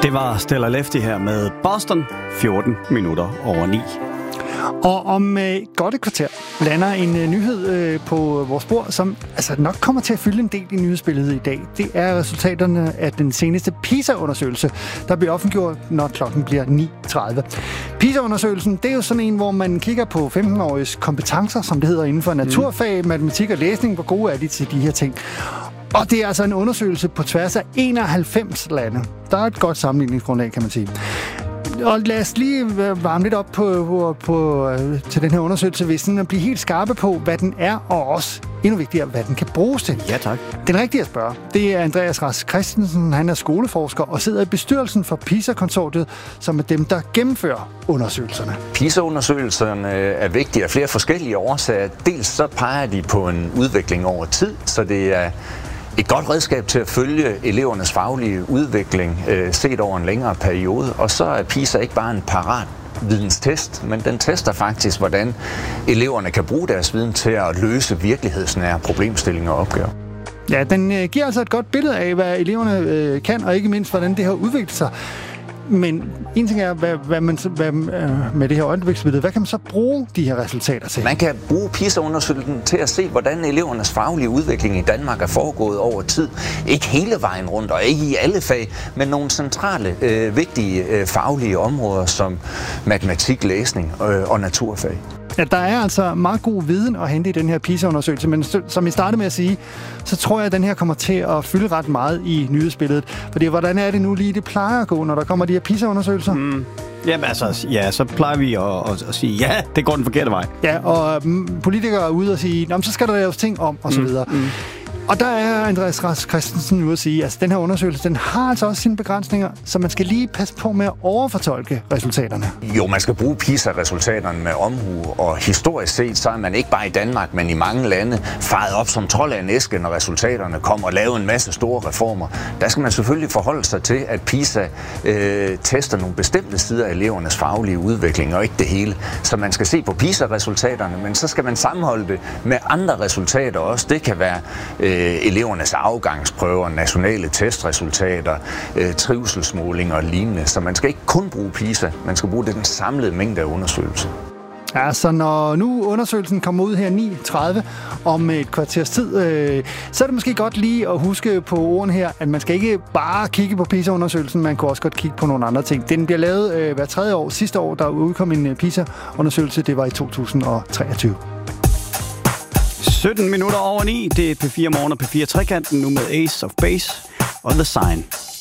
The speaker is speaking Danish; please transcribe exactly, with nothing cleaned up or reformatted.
Det var Stella Lefty her med Boston, fjorten minutter over ni. Og om øh, godt et kvarter lander en øh, nyhed øh, på vores bord, som altså nok kommer til at fylde en del i nyhedsbilledet i dag. Det er resultaterne af den seneste PISA-undersøgelse, der bliver offentliggjort, når klokken bliver ni tredive. PISA-undersøgelsen, det er jo sådan en, hvor man kigger på femten-åriges kompetencer, som det hedder inden for naturfag, mm. matematik og læsning, hvor gode er de til de her ting. Og det er altså en undersøgelse på tværs af enoghalvfems lande. Der er et godt sammenligningsgrundlag, kan man sige. Og lad os lige varme lidt op på, på, på, til den her undersøgelse, hvis den bliver helt skarpe på, hvad den er, og også endnu vigtigere, hvad den kan bruges til. Ja, tak. Den rigtige at spørge, det er Andreas Rask Christensen. Han er skoleforsker og sidder i bestyrelsen for PISA-konsortiet, som er dem, der gennemfører undersøgelserne. PISA-undersøgelserne er vigtige af flere forskellige årsager. Dels så peger de på en udvikling over tid, så det er et godt redskab til at følge elevernes faglige udvikling øh, set over en længere periode. Og så er PISA ikke bare en parat videnstest, men den tester faktisk, hvordan eleverne kan bruge deres viden til at løse virkelighedsnære problemstillinger og opgaver. Ja, den øh, giver altså et godt billede af, hvad eleverne øh, kan, og ikke mindst, hvordan det har udviklet sig. Men en ting er, hvad, hvad man, hvad, øh, med det her øjebliksbillede, hvad kan man så bruge de her resultater til? Man kan bruge PISA-undersøgelsen til at se, hvordan elevernes faglige udvikling i Danmark er foregået over tid. Ikke hele vejen rundt, og ikke i alle fag, men nogle centrale, øh, vigtige øh, faglige områder, som matematik, læsning øh, og naturfag. Ja, der er altså meget god viden at hente i den her PISA-undersøgelse, men som I startede med at sige, så tror jeg, at den her kommer til at fylde ret meget i nyhedsbilledet. Fordi hvordan er det nu lige, det plejer at gå, når der kommer de her PISA-undersøgelser? Mm. Jamen altså, ja, så plejer vi at, at, at sige, ja, det går den forkerte vej. Ja, og um, politikere er ude og sige, så skal der laves ting om, og så mm. videre. Mm. Og der er Andreas Rask Christensen ude at sige, at altså, den her undersøgelse, den har altså også sine begrænsninger, så man skal lige passe på med at overfortolke resultaterne. Jo, man skal bruge PISA-resultaterne med omhu, og historisk set, så er man ikke bare i Danmark, men i mange lande faret op som trold af en æske, når resultaterne kommer og laver en masse store reformer. Der skal man selvfølgelig forholde sig til, at PISA øh, tester nogle bestemte sider af elevernes faglige udvikling, og ikke det hele. Så man skal se på PISA-resultaterne, men så skal man sammenholde det med andre resultater også. Det kan være øh, elevernes afgangsprøver, nationale testresultater, øh, trivselsmålinger og lignende. Så man skal ikke kun bruge PISA, man skal bruge den samlede mængde af undersøgelser. Ja, så når nu undersøgelsen kommer ud her ni tredive om et kvarters tid, øh, så er det måske godt lige at huske på ordene her, at man skal ikke bare kigge på PISA-undersøgelsen, man kan også godt kigge på nogle andre ting. Den bliver lavet øh, hver tredje år. Sidste år, der udkom en PISA-undersøgelse, det var i to tusind og treogtyve. sytten minutter over ni, det er P fire Morgen og P fire Trekanten, nu med Ace of Base og The Sign.